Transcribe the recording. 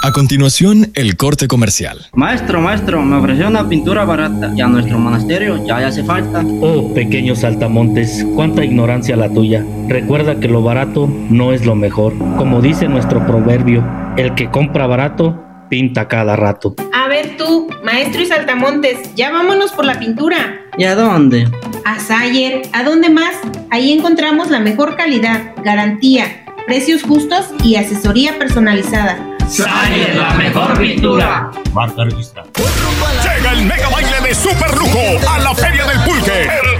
A continuación, el corte comercial. Maestro, me ofreció una pintura barata y a nuestro monasterio ya le hace falta. Oh, pequeño saltamontes, cuánta ignorancia la tuya. Recuerda que lo barato no es lo mejor. Como dice nuestro proverbio, el que compra barato, pinta cada rato. A ver tú, maestro y saltamontes, ya vámonos por la pintura. ¿Y a dónde? A Sayer, ¿a dónde más? Ahí encontramos la mejor calidad, garantía, precios justos y asesoría personalizada. Sayer, la mejor pintura. Marca registrada. Llega el mega baile de Super Lujo a la Feria del Pulque.